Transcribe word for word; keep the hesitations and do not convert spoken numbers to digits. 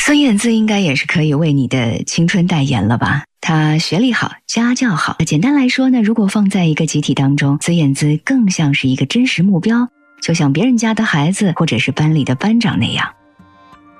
孙燕姿应该也是可以为你的青春代言了吧？她学历好，家教好。简单来说呢，如果放在一个集体当中，孙燕姿更像是一个真实目标，就像别人家的孩子或者是班里的班长那样。